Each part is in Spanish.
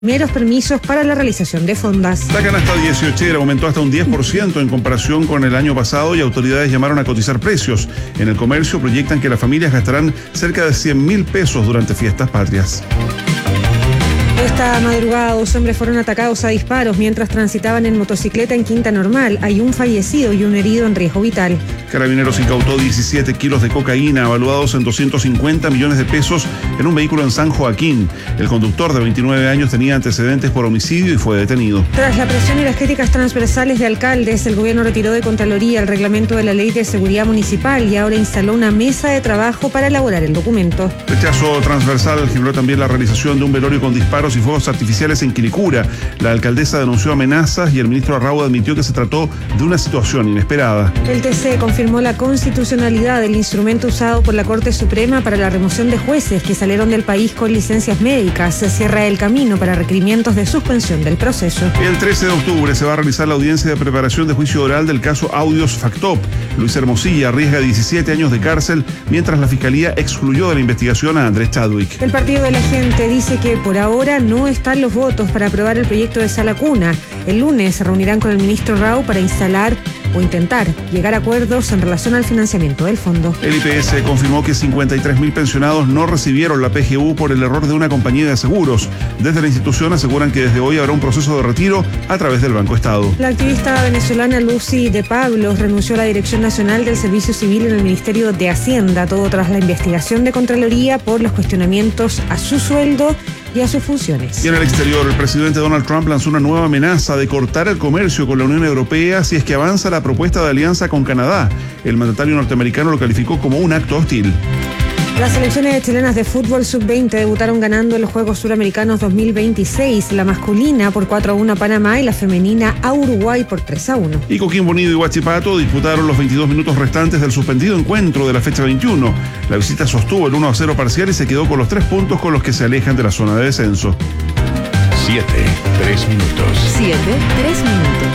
primeros permisos para la realización de fondas. La canasta 18 aumentó hasta un 10% en comparación con el año pasado y autoridades llamaron a cotizar precios. En el comercio proyectan que las familias gastarán cerca de 100.000 pesos durante fiestas patrias. Esta madrugada 2 hombres fueron atacados a disparos mientras transitaban en motocicleta en Quinta Normal. Hay un fallecido y un herido en riesgo vital. Carabineros incautó 17 kilos de cocaína avaluados en 250 millones de pesos en un vehículo en San Joaquín. El conductor de 29 años tenía antecedentes por homicidio y fue detenido. Tras la presión y las críticas transversales de alcaldes, el gobierno retiró de Contraloría el reglamento de la Ley de Seguridad Municipal y ahora instaló una mesa de trabajo para elaborar el documento. Rechazo transversal generó también la realización de un velorio con disparos y fuegos artificiales en Quilicura. La alcaldesa denunció amenazas y el ministro Arrau admitió que se trató de una situación inesperada. El TC confirmó la constitucionalidad del instrumento usado por la Corte Suprema para la remoción de jueces que salieron del país con licencias médicas. Se cierra el camino para requerimientos de suspensión del proceso. El 13 de octubre se va a realizar la audiencia de preparación de juicio oral del caso Audios Factop. Luis Hermosilla arriesga 17 años de cárcel mientras la Fiscalía excluyó de la investigación a Andrés Chadwick. El Partido de la Gente dice que por ahora no están los votos para aprobar el proyecto de Sala Cuna. El lunes se reunirán con el ministro Rau para instalar o intentar llegar a acuerdos en relación al financiamiento del fondo. El IPS confirmó que 53.000 pensionados no recibieron la PGU por el error de una compañía de seguros. Desde la institución aseguran que desde hoy habrá un proceso de retiro a través del Banco Estado. La activista venezolana Lucy de Pablos renunció a la Dirección Nacional del Servicio Civil en el Ministerio de Hacienda, todo tras la investigación de Contraloría por los cuestionamientos a su sueldo y a sus funciones. Y en el exterior, el presidente Donald Trump lanzó una nueva amenaza de cortar el comercio con la Unión Europea si es que avanza la propuesta de alianza con Canadá. El mandatario norteamericano lo calificó como un acto hostil. Las selecciones chilenas de fútbol sub-20 debutaron ganando en los Juegos Suramericanos 2026, la masculina por 4-1 a Panamá y la femenina a Uruguay por 3-1. Y Coquimbo Unido y Huachipato disputaron los 22 minutos restantes del suspendido encuentro de la fecha 21. La visita sostuvo el 1-0 parcial y se quedó con los 3 puntos con los que se alejan de la zona de descenso. 7, 3 minutos. 7, 3 minutos.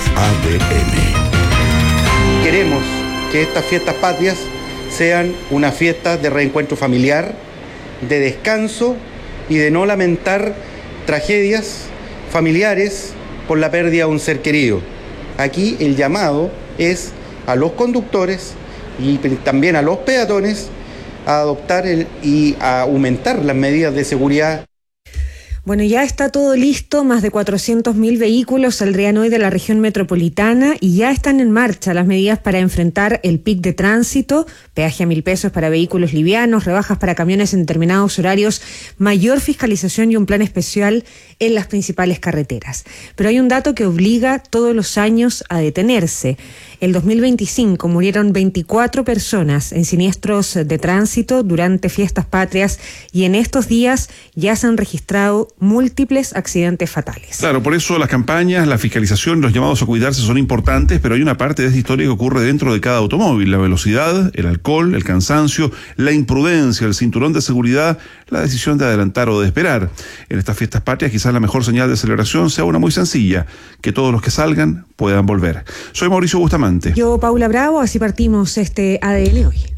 ADN. Queremos que estas fiestas patrias sean una fiesta de reencuentro familiar, de descanso y de no lamentar tragedias familiares por la pérdida de un ser querido. Aquí el llamado es a los conductores y también a los peatones a adoptar y a aumentar las medidas de seguridad. Bueno, ya está todo listo, más de 400.000 vehículos saldrían hoy de la región metropolitana y ya están en marcha las medidas para enfrentar el pic de tránsito, peaje a 1.000 pesos para vehículos livianos, rebajas para camiones en determinados horarios, mayor fiscalización y un plan especial en las principales carreteras. Pero hay un dato que obliga todos los años a detenerse. El 2025 murieron 24 personas en siniestros de tránsito durante fiestas patrias y en estos días ya se han registrado múltiples accidentes fatales. Claro, por eso las campañas, la fiscalización, los llamados a cuidarse son importantes, pero hay una parte de esta historia que ocurre dentro de cada automóvil: la velocidad, el alcohol, el cansancio, la imprudencia, el cinturón de seguridad, la decisión de adelantar o de esperar. En estas fiestas patrias quizás la mejor señal de celebración sea una muy sencilla: que todos los que salgan puedan volver. Soy Mauricio Bustamante. Yo, Paula Bravo, así partimos este ADN hoy.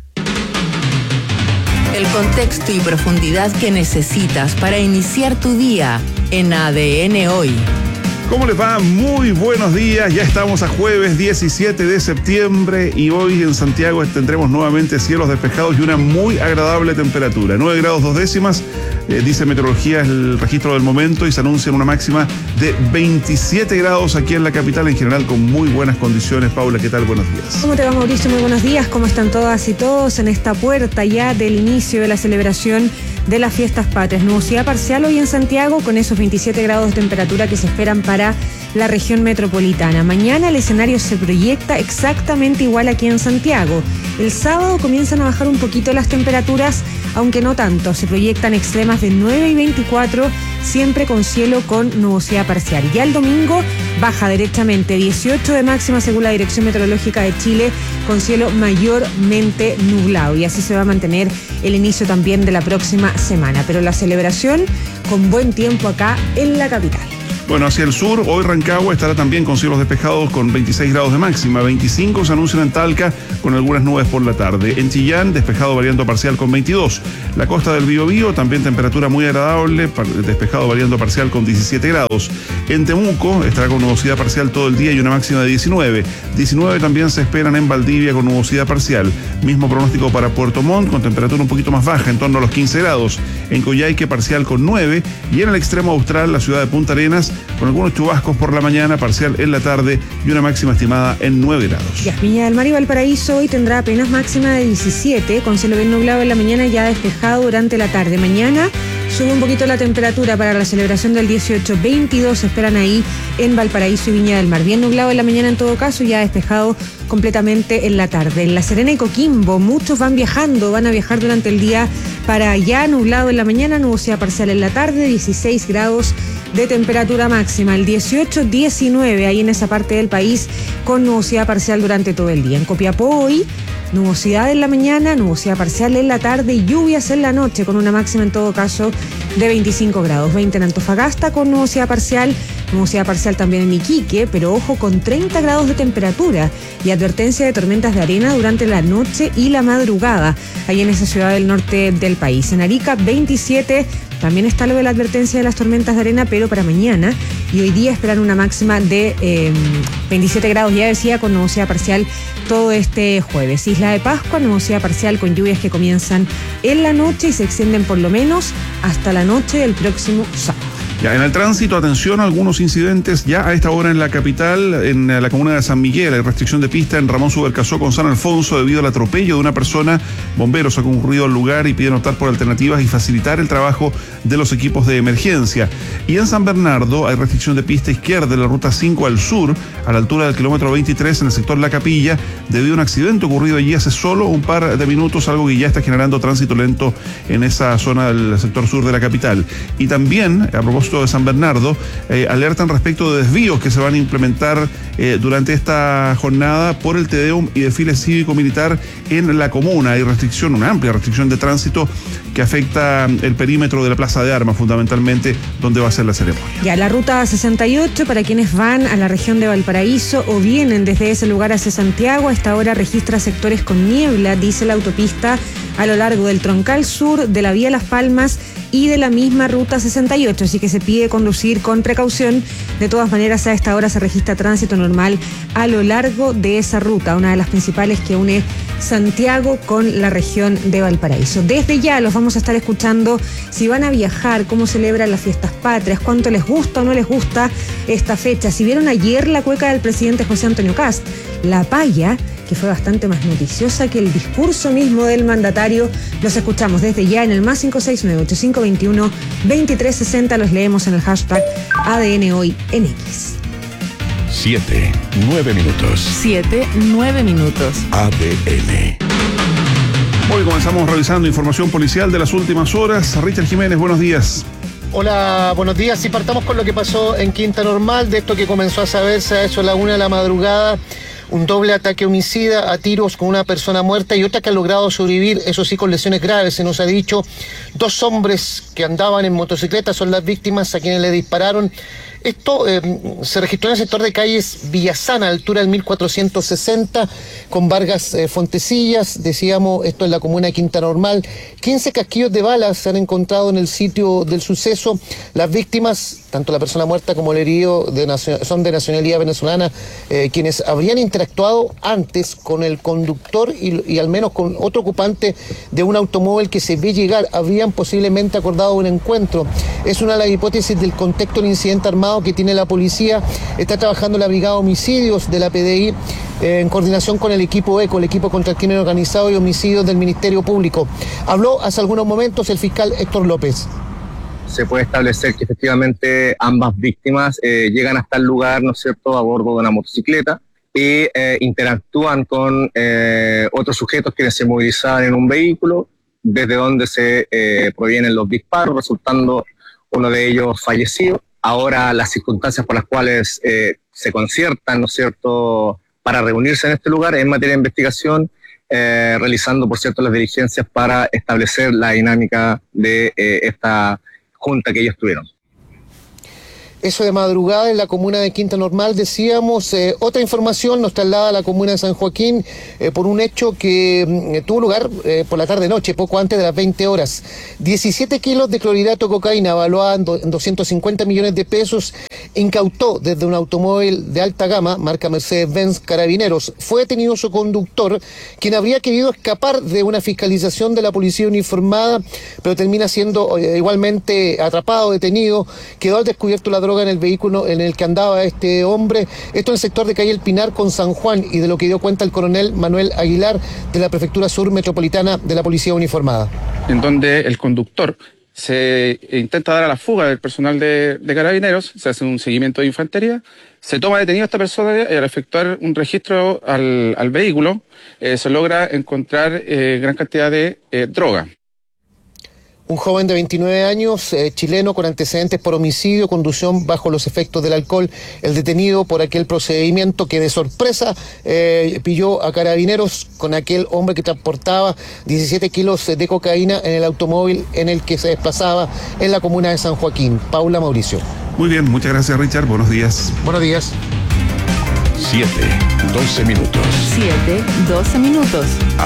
El contexto y profundidad que necesitas para iniciar tu día en ADN Hoy. ¿Cómo les va? Muy buenos días. Ya estamos a jueves 17 de septiembre y hoy en Santiago tendremos nuevamente cielos despejados y una muy agradable temperatura. 9 grados 2 décimas, dice meteorología, es el registro del momento y se anuncia una máxima de 27 grados aquí en la capital, en general con muy buenas condiciones. Paula, ¿qué tal? Buenos días. ¿Cómo te va, Mauricio? Muy buenos días. ¿Cómo están todas y todos en esta puerta ya del inicio de la celebración de las fiestas patrias? Nubosidad parcial hoy en Santiago con esos 27 grados de temperatura que se esperan para la región metropolitana. Mañana el escenario se proyecta exactamente igual aquí en Santiago. El sábado comienzan a bajar un poquito las temperaturas, aunque no tanto. Se proyectan extremas de 9 y 24, siempre con cielo con nubosidad parcial. Ya el domingo baja derechamente, 18 de máxima según la Dirección Meteorológica de Chile, con cielo mayormente nublado. Y así se va a mantener el inicio también de la próxima semana. Pero la celebración con buen tiempo acá en la capital. Bueno, hacia el sur, hoy Rancagua estará también con cielos despejados con 26 grados de máxima, 25 se anuncian en Talca con algunas nubes por la tarde. En Chillán, despejado variando parcial con 22. La costa del Biobío, también temperatura muy agradable, despejado variando parcial con 17 grados. En Temuco estará con nubosidad parcial todo el día y una máxima de 19. 19 también se esperan en Valdivia con nubosidad parcial. Mismo pronóstico para Puerto Montt con temperatura un poquito más baja, en torno a los 15 grados. En Coyhaique parcial con 9 y en el extremo austral la ciudad de Punta Arenas con algunos chubascos por la mañana, parcial en la tarde y una máxima estimada en 9 grados. Ya, Viña del Mar y Valparaíso hoy tendrá apenas máxima de 17, con cielo bien nublado en la mañana y ya despejado durante la tarde. Mañana sube un poquito la temperatura para la celebración del 18, 22 se esperan ahí en Valparaíso y Viña del Mar. Bien nublado en la mañana en todo caso y ya despejado completamente en la tarde. En La Serena y Coquimbo muchos van a viajar durante el día para allá, nublado en la mañana, nubosidad parcial en la tarde, 16 grados de temperatura máxima, el 18, 19 ahí en esa parte del país con nubosidad parcial durante todo el día. En Copiapó hoy, nubosidad en la mañana, nubosidad parcial en la tarde y lluvias en la noche con una máxima en todo caso de 25 grados. 20 en Antofagasta con nubosidad parcial también en Iquique, pero ojo con 30 grados de temperatura y advertencia de tormentas de arena durante la noche y la madrugada, ahí en esa ciudad del norte del país. En Arica 27, también está lo de la advertencia de las tormentas de arena, pero para mañana, y hoy día esperan una máxima de 27 grados, ya decía, con nubosidad parcial todo este jueves. Isla de Pascua, nubosidad parcial con lluvias que comienzan en la noche y se extienden por lo menos hasta la noche del próximo sábado. Ya, en el tránsito, atención a algunos incidentes ya a esta hora en la capital, en la comuna de San Miguel. Hay restricción de pista en Ramón Subercasó con San Alfonso debido al atropello de una persona. Bomberos han concurrido al lugar y piden optar por alternativas y facilitar el trabajo de los equipos de emergencia. Y en San Bernardo hay restricción de pista izquierda en la ruta 5 al sur, a la altura del kilómetro 23 en el sector La Capilla, debido a un accidente ocurrido allí hace solo un par de minutos, algo que ya está generando tránsito lento en esa zona del sector sur de la capital. Y también, a propósito de San Bernardo, alertan respecto de desvíos que se van a implementar durante esta jornada por el Tedeum y desfile cívico-militar en la comuna. Hay restricción, una amplia restricción de tránsito que afecta el perímetro de la Plaza de Armas, fundamentalmente, donde va a ser la ceremonia. Ya, la ruta 68, para quienes van a la región de Valparaíso o vienen desde ese lugar hacia Santiago, a esta hora registra sectores con niebla, dice la autopista, a lo largo del troncal sur, de la vía Las Palmas y de la misma ruta 68, así que se pide conducir con precaución. De todas maneras, a esta hora se registra tránsito normal a lo largo de esa ruta, una de las principales que une Santiago con la región de Valparaíso. Desde ya los vamos a estar escuchando si van a viajar, cómo celebran las fiestas patrias, cuánto les gusta o no les gusta esta fecha. Si vieron ayer la cueca del presidente José Antonio Kast, La Paya, que fue bastante más noticiosa que el discurso mismo del mandatario. Los escuchamos desde ya en el más 569-8521-2360. Los leemos en el hashtag ADN Hoy en X. 7, 9 minutos. 7, 9 minutos. ADN. Hoy comenzamos revisando información policial de las últimas horas. Richard Jiménez, buenos días. Hola, buenos días. Y partamos con lo que pasó en Quinta Normal, de esto que comenzó a saberse a eso a la 1 de la madrugada. Un doble ataque homicida a tiros con una persona muerta y otra que ha logrado sobrevivir, eso sí, con lesiones graves. Se nos ha dicho, 2 hombres que andaban en motocicleta son las víctimas a quienes le dispararon. Esto se registró en el sector de calles Villasana, a altura del 1460, con Vargas Fontecillas. Decíamos, esto es la comuna de Quinta Normal. 15 casquillos de balas se han encontrado en el sitio del suceso. Las víctimas, tanto la persona muerta como el herido, son de nacionalidad venezolana, quienes habrían interactuado antes con el conductor y al menos con otro ocupante de un automóvil que se ve llegar. Habrían posiblemente acordado un encuentro. Es una de las hipótesis del contexto del incidente armado que tiene la policía. Está trabajando la Brigada de Homicidios de la PDI en coordinación con el equipo ECO, el equipo contra el crimen organizado y homicidios del Ministerio Público. Habló hace algunos momentos el fiscal Héctor López. Se puede establecer que efectivamente ambas víctimas llegan hasta el lugar, ¿no es cierto?, a bordo de una motocicleta y interactúan con otros sujetos quienes se movilizaban en un vehículo, desde donde se provienen los disparos, resultando uno de ellos fallecido. Ahora las circunstancias por las cuales se conciertan, ¿no es cierto?, para reunirse en este lugar en materia de investigación, realizando, por cierto, las diligencias para establecer la dinámica de esta junta que ellos tuvieron. Eso de madrugada en la comuna de Quinta Normal, decíamos. Otra información nos traslada a la comuna de San Joaquín por un hecho que tuvo lugar por la tarde-noche, poco antes de las 20 horas. 17 kilos de clorhidrato de cocaína, evaluada en 250 millones de pesos, incautó desde un automóvil de alta gama, marca Mercedes-Benz Carabineros. Fue detenido su conductor, quien habría querido escapar de una fiscalización de la policía uniformada, pero termina siendo igualmente atrapado, detenido. Quedó al descubierto la droga en el vehículo en el que andaba este hombre. Esto en el sector de calle El Pinar con San Juan, y de lo que dio cuenta el coronel Manuel Aguilar de la Prefectura Sur Metropolitana de la Policía Uniformada. En donde el conductor se intenta dar a la fuga del personal de Carabineros, se hace un seguimiento de infantería, se toma detenido a esta persona y al efectuar un registro al vehículo se logra encontrar gran cantidad de droga. Un joven de 29 años, chileno con antecedentes por homicidio, conducción bajo los efectos del alcohol, el detenido por aquel procedimiento que de sorpresa pilló a Carabineros con aquel hombre que transportaba 17 kilos de cocaína en el automóvil en el que se desplazaba en la comuna de San Joaquín. Paula, Mauricio. Muy bien, muchas gracias, Richard. Buenos días. Buenos días. 7:12 minutos. 7:12 minutos.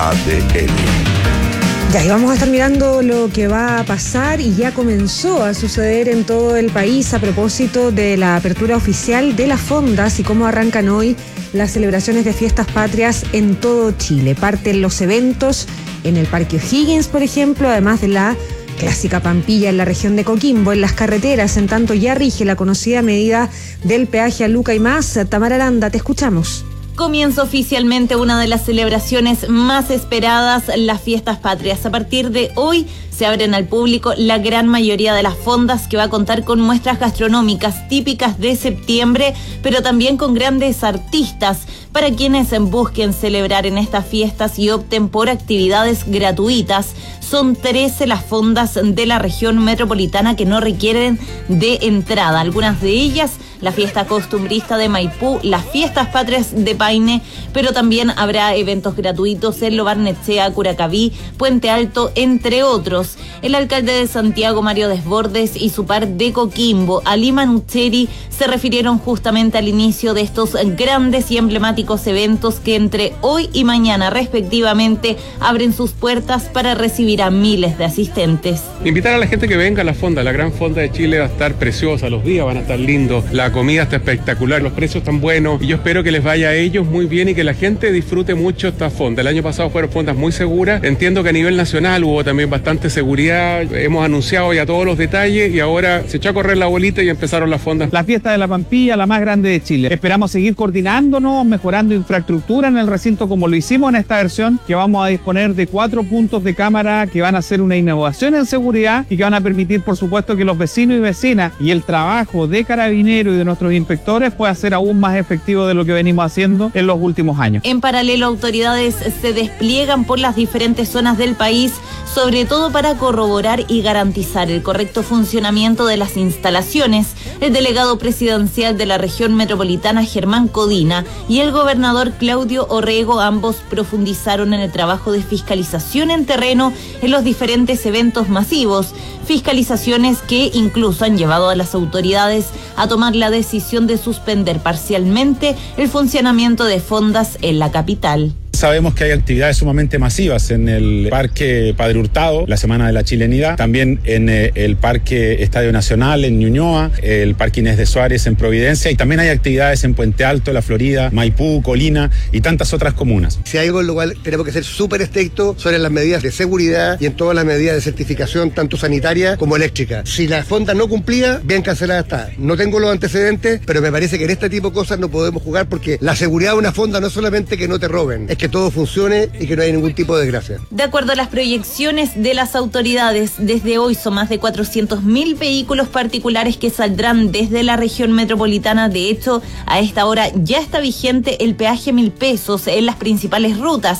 ADN. Ya, y vamos a estar mirando lo que va a pasar y ya comenzó a suceder en todo el país a propósito de la apertura oficial de las fondas y cómo arrancan hoy las celebraciones de fiestas patrias en todo Chile. Parten los eventos en el Parque O'Higgins, por ejemplo, además de la clásica Pampilla en la región de Coquimbo, en las carreteras, en tanto ya rige la conocida medida del peaje a Luca y más. Tamara Aranda, te escuchamos. Comienza oficialmente una de las celebraciones más esperadas, las fiestas patrias. A partir de hoy se abren al público la gran mayoría de las fondas, que va a contar con muestras gastronómicas típicas de septiembre, pero también con grandes artistas para quienes busquen celebrar en estas fiestas y opten por actividades gratuitas. Son 13 las fondas de la región metropolitana que no requieren de entrada. Algunas de ellas, la fiesta costumbrista de Maipú, las fiestas patrias de Paine, pero también habrá eventos gratuitos en Lo Barnechea, Curacaví, Puente Alto, entre otros. El alcalde de Santiago, Mario Desbordes, y su par de Coquimbo, Ali Manucheri, se refirieron justamente al inicio de estos grandes y emblemáticos eventos que entre hoy y mañana respectivamente abren sus puertas para recibir a miles de asistentes. Invitar a la gente que venga a la fonda, la gran fonda de Chile va a estar preciosa, los días van a estar lindos, la comida está espectacular, los precios están buenos y yo espero que les vaya a ellos muy bien y que la gente disfrute mucho esta fonda. El año pasado fueron fondas muy seguras, entiendo que a nivel nacional hubo también bastante seguridad, hemos anunciado ya todos los detalles y ahora se echó a correr la bolita y empezaron las fondas. La fiesta de la Pampilla, la más grande de Chile. Esperamos seguir coordinándonos, mejorando infraestructura en el recinto como lo hicimos en esta versión, que vamos a disponer de 4 puntos de cámara que van a hacer una innovación en seguridad y que van a permitir, por supuesto, que los vecinos y vecinas y el trabajo de Carabineros y de nuestros inspectores pueda ser aún más efectivo de lo que venimos haciendo en los últimos años. En paralelo, autoridades se despliegan por las diferentes zonas del país, sobre todo para corroborar y garantizar el correcto funcionamiento de las instalaciones. El delegado presidencial de la región metropolitana, Germán Codina, y el gobernador Claudio Orrego, ambos profundizaron en el trabajo de fiscalización en terreno en los diferentes eventos masivos, fiscalizaciones que incluso han llevado a las autoridades a tomar la decisión de suspender parcialmente el funcionamiento de fondas en la capital. Sabemos que hay actividades sumamente masivas en el Parque Padre Hurtado, la Semana de la Chilenidad, también en el Parque Estadio Nacional en Ñuñoa, el Parque Inés de Suárez en Providencia, y también hay actividades en Puente Alto, La Florida, Maipú, Colina y tantas otras comunas. Si hay algo en lo cual tenemos que ser súper estrictos sobre las medidas de seguridad y en todas las medidas de certificación, tanto sanitaria como eléctrica. Si la fonda no cumplía, bien cancelada está. No tengo los antecedentes, pero me parece que en este tipo de cosas no podemos jugar porque la seguridad de una fonda no es solamente que no te roben, es que todo funcione y que no hay ningún tipo de desgracia. De acuerdo a las proyecciones de las autoridades, desde hoy son más de 400.000 vehículos particulares que saldrán desde la región metropolitana. De hecho, a esta hora ya está vigente el peaje 1.000 pesos en las principales rutas.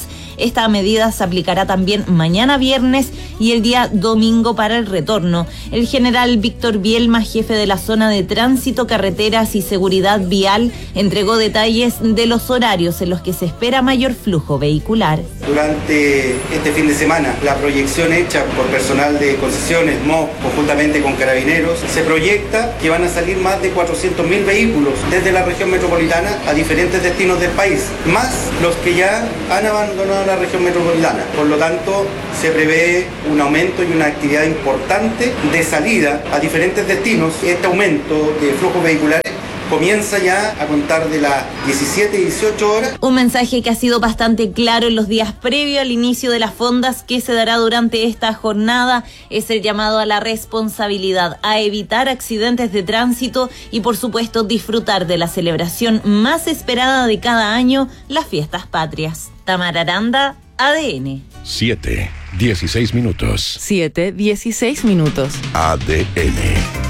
Esta medida se aplicará también mañana viernes y el día domingo para el retorno. El general Víctor Bielma, jefe de la zona de tránsito, carreteras y seguridad vial, entregó detalles de los horarios en los que se espera mayor flujo vehicular. Durante este fin de semana, la proyección hecha por personal de concesiones, MOV, conjuntamente con Carabineros, se proyecta que van a salir más de 400.000 vehículos desde la región metropolitana a diferentes destinos del país, más los que ya han abandonado la región metropolitana. Por lo tanto, se prevé un aumento y una actividad importante de salida a diferentes destinos. Este aumento de flujos vehiculares comienza ya a contar de las 17 y 18 horas. Un mensaje que ha sido bastante claro en los días previos al inicio de las fondas que se dará durante esta jornada es el llamado a la responsabilidad, a evitar accidentes de tránsito y por supuesto disfrutar de la celebración más esperada de cada año, las fiestas patrias. Tamara Aranda, ADN. 7:16 minutos. 7:16 minutos. ADN.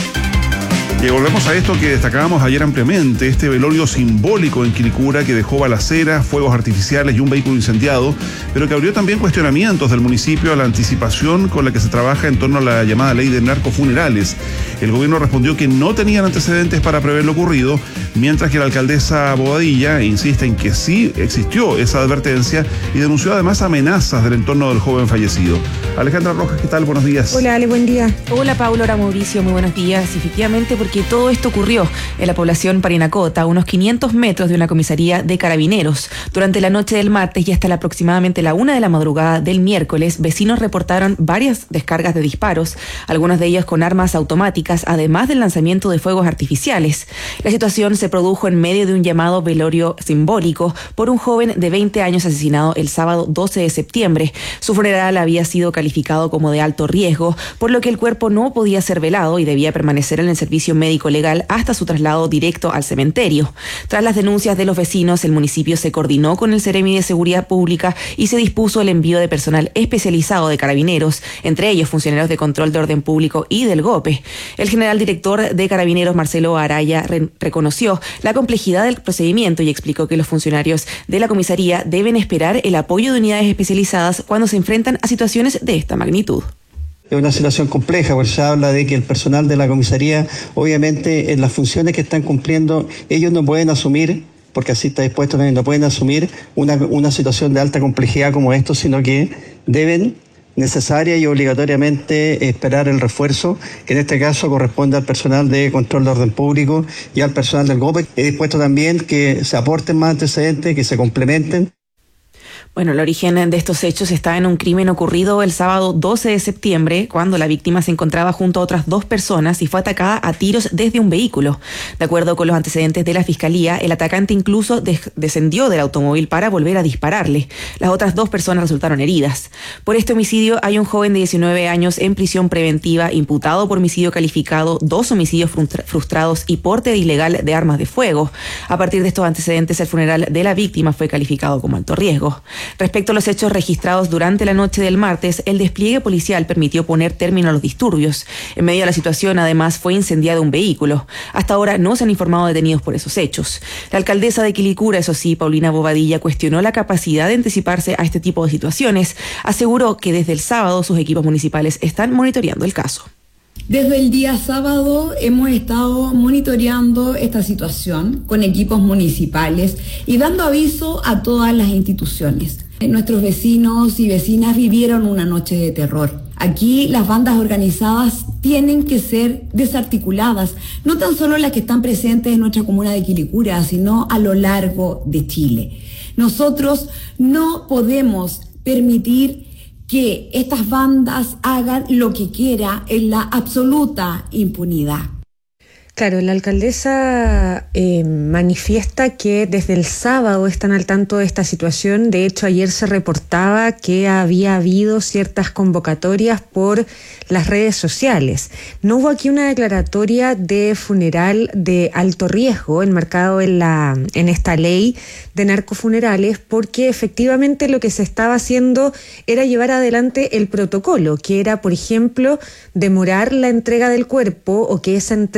Y volvemos a esto que destacábamos ayer ampliamente, este velorio simbólico en Quilicura que dejó balaceras, fuegos artificiales y un vehículo incendiado, pero que abrió también cuestionamientos del municipio a la anticipación con la que se trabaja en torno a la llamada ley de narcofunerales. El gobierno respondió que no tenían antecedentes para prever lo ocurrido, mientras que la alcaldesa Bobadilla insiste en que sí existió esa advertencia y denunció además amenazas del entorno del joven fallecido. Alejandra Rojas, ¿qué tal? Buenos días. Hola, Ale, buen día. Hola, Paula, hola, Mauricio, muy buenos días. Efectivamente, porque todo esto ocurrió en la población Parinacota, a unos 500 metros de una comisaría de Carabineros. Durante la noche del martes y hasta aproximadamente la 1 de la madrugada del miércoles, vecinos reportaron varias descargas de disparos, algunas de ellas con armas automáticas, además del lanzamiento de fuegos artificiales. La situación se produjo en medio de un llamado velorio simbólico por un joven de 20 años asesinado el sábado 12 de septiembre. Su funeral había sido calificado como de alto riesgo, por lo que el cuerpo no podía ser velado y debía permanecer en el servicio médico legal hasta su traslado directo al cementerio. Tras las denuncias de los vecinos, el municipio se coordinó con el Seremi de Seguridad Pública y se dispuso el envío de personal especializado de Carabineros, entre ellos funcionarios de control de orden público y del GOPE. El general director de Carabineros, Marcelo Araya, reconoció la complejidad del procedimiento y explicó que los funcionarios de la comisaría deben esperar el apoyo de unidades especializadas cuando se enfrentan a situaciones de esta magnitud. Es una situación compleja, porque se habla de que el personal de la comisaría, obviamente, en las funciones que están cumpliendo, ellos no pueden asumir, porque así está dispuesto también, no pueden asumir una situación de alta complejidad como esto, sino que deben necesaria y obligatoriamente esperar el refuerzo, que en este caso corresponde al personal de control de orden público y al personal del GOPE. He dispuesto también que se aporten más antecedentes, que se complementen. Bueno, el origen de estos hechos está en un crimen ocurrido el sábado 12 de septiembre, cuando la víctima se encontraba junto a otras 2 personas y fue atacada a tiros desde un vehículo. De acuerdo con los antecedentes de la Fiscalía, el atacante incluso descendió del automóvil para volver a dispararle. Las otras 2 personas resultaron heridas. Por este homicidio hay un joven de 19 años en prisión preventiva imputado por homicidio calificado, 2 homicidios frustrados y porte ilegal de armas de fuego. A partir de estos antecedentes, el funeral de la víctima fue calificado como alto riesgo. Respecto a los hechos registrados durante la noche del martes, el despliegue policial permitió poner término a los disturbios. En medio de la situación, además, fue incendiado un vehículo. Hasta ahora no se han informado detenidos por esos hechos. La alcaldesa de Quilicura, eso sí, Paulina Bobadilla, cuestionó la capacidad de anticiparse a este tipo de situaciones. Aseguró que desde el sábado sus equipos municipales están monitoreando el caso. Desde el día sábado hemos estado monitoreando esta situación con equipos municipales y dando aviso a todas las instituciones. Nuestros vecinos y vecinas vivieron una noche de terror. Aquí las bandas organizadas tienen que ser desarticuladas, no tan solo las que están presentes en nuestra comuna de Quilicura, sino a lo largo de Chile. Nosotros no podemos permitir que estas bandas hagan lo que quiera en la absoluta impunidad. Claro, la alcaldesa manifiesta que desde el sábado están al tanto de esta situación. De hecho, ayer se reportaba que había habido ciertas convocatorias por las redes sociales. No hubo aquí una declaratoria de funeral de alto riesgo enmarcado en esta ley de narcofunerales, porque efectivamente lo que se estaba haciendo era llevar adelante el protocolo, que era, por ejemplo, demorar la entrega del cuerpo o que esa entrega del cuerpo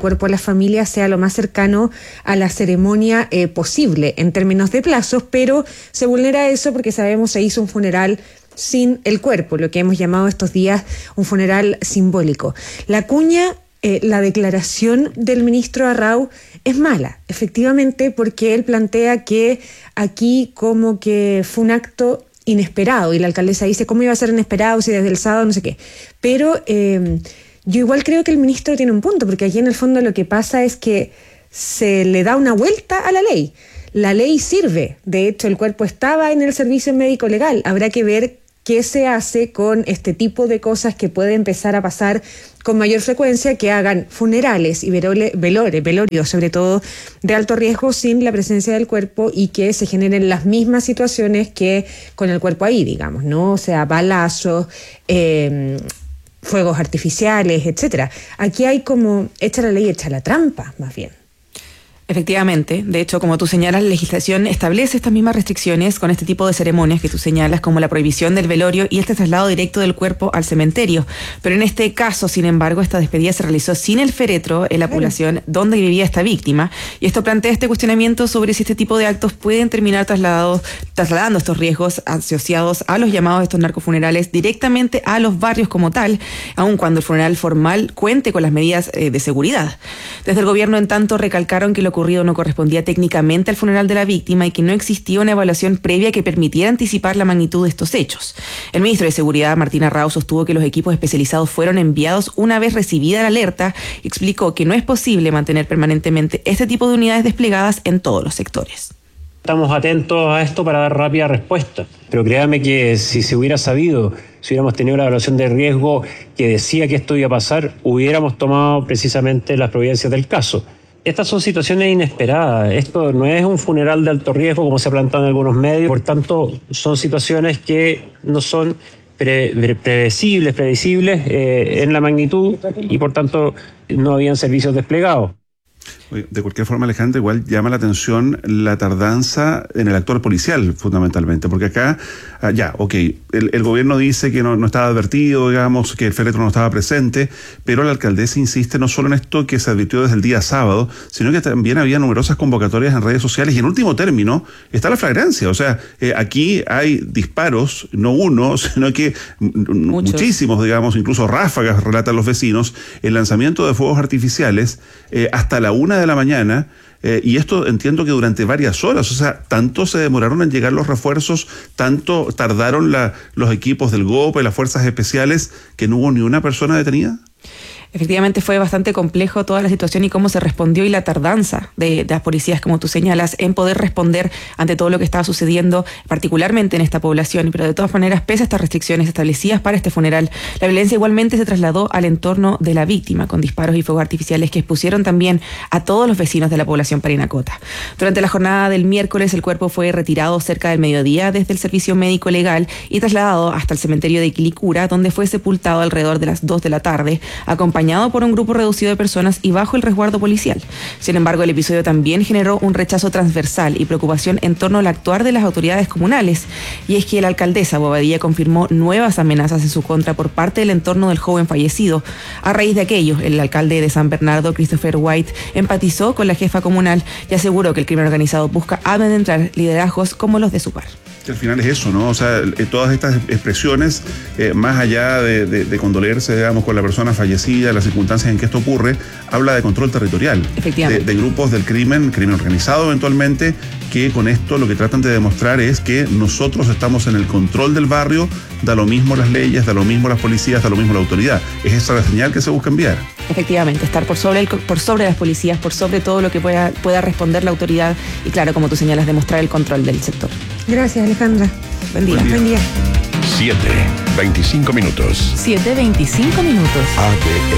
cuerpo de la familia sea lo más cercano a la ceremonia posible en términos de plazos, pero se vulnera eso porque sabemos se hizo un funeral sin el cuerpo, lo que hemos llamado estos días un funeral simbólico. La cuña, la declaración del ministro Arrau es mala, efectivamente, porque él plantea que aquí como que fue un acto inesperado, y la alcaldesa dice, ¿cómo iba a ser inesperado si desde el sábado no sé qué? Pero yo igual creo que el ministro tiene un punto, porque aquí en el fondo lo que pasa es que se le da una vuelta a la ley. La ley sirve, de hecho el cuerpo estaba en el servicio médico legal, habrá que ver qué se hace con este tipo de cosas que puede empezar a pasar con mayor frecuencia, que hagan funerales y velorios, sobre todo de alto riesgo, sin la presencia del cuerpo, y que se generen las mismas situaciones que con el cuerpo ahí, digamos, ¿no? O sea, balazos, fuegos artificiales, etcétera. Aquí hay como echa la ley, echa la trampa, más bien. Efectivamente, de hecho, como tú señalas, la legislación establece estas mismas restricciones con este tipo de ceremonias que tú señalas, como la prohibición del velorio y este traslado directo del cuerpo al cementerio. Pero en este caso, sin embargo, esta despedida se realizó sin el féretro en la población donde vivía esta víctima, y esto plantea este cuestionamiento sobre si este tipo de actos pueden terminar trasladando estos riesgos asociados a los llamados estos narcofunerales directamente a los barrios como tal, aun cuando el funeral formal cuente con las medidas de seguridad. Desde el gobierno, en tanto, recalcaron que lo ocurrido no correspondía técnicamente al funeral de la víctima y que no existía una evaluación previa que permitiera anticipar la magnitud de estos hechos. El ministro de Seguridad, Martín Arrau, sostuvo que los equipos especializados fueron enviados una vez recibida la alerta y explicó que no es posible mantener permanentemente este tipo de unidades desplegadas en todos los sectores. Estamos atentos a esto para dar rápida respuesta, pero créame que si se hubiera sabido, si hubiéramos tenido la evaluación de riesgo que decía que esto iba a pasar, hubiéramos tomado precisamente las providencias del caso. Estas son situaciones inesperadas. Esto no es un funeral de alto riesgo como se ha planteado en algunos medios. Por tanto, son situaciones que no son previsibles en la magnitud y por tanto no habían servicios desplegados. De cualquier forma, Alejandro, igual llama la atención la tardanza en el actuar policial, fundamentalmente, porque acá, el gobierno dice que no estaba advertido, digamos, que el féretro no estaba presente, pero la alcaldesa insiste no solo en esto que se advirtió desde el día sábado, sino que también había numerosas convocatorias en redes sociales, y en último término está la flagrancia. O sea, aquí hay disparos, no uno, sino que muchísimos, digamos, incluso ráfagas, relatan los vecinos, el lanzamiento de fuegos artificiales hasta la 1 de la mañana, y esto entiendo que durante varias horas. O sea, tanto se demoraron en llegar los refuerzos, tanto tardaron los equipos del GOP y las fuerzas especiales, que no hubo ni una persona detenida. Efectivamente fue bastante complejo toda la situación y cómo se respondió, y la tardanza de las policías, como tú señalas, en poder responder ante todo lo que estaba sucediendo, particularmente en esta población. Pero de todas maneras, pese a estas restricciones establecidas para este funeral, la violencia igualmente se trasladó al entorno de la víctima, con disparos y fuegos artificiales que expusieron también a todos los vecinos de la población Parinacota. Durante la jornada del miércoles, el cuerpo fue retirado cerca del mediodía desde el servicio médico legal y trasladado hasta el cementerio de Quilicura, donde fue sepultado alrededor de las 2 de la tarde, acompañado por un grupo reducido de personas y bajo el resguardo policial. Sin embargo, el episodio también generó un rechazo transversal y preocupación en torno al actuar de las autoridades comunales, y es que la alcaldesa Bobadilla confirmó nuevas amenazas en su contra por parte del entorno del joven fallecido. A raíz de aquello, el alcalde de San Bernardo, Christopher White, empatizó con la jefa comunal y aseguró que el crimen organizado busca adentrar liderazgos como los de su par. Al final es eso, ¿no? O sea, todas estas expresiones, más allá de condolerse, digamos, con la persona fallecida, las circunstancias en que esto ocurre, habla de control territorial. Efectivamente. De grupos del crimen organizado eventualmente, que con esto lo que tratan de demostrar es que nosotros estamos en el control del barrio, da lo mismo las leyes, da lo mismo las policías, da lo mismo la autoridad. Es esa la señal que se busca enviar. Efectivamente, estar por sobre las policías, por sobre todo lo que pueda responder la autoridad y, claro, como tú señalas, demostrar el control del sector. Gracias, Alejandra. Buen día. Buen día. 7:25 minutos. 7:25 minutos. ADN.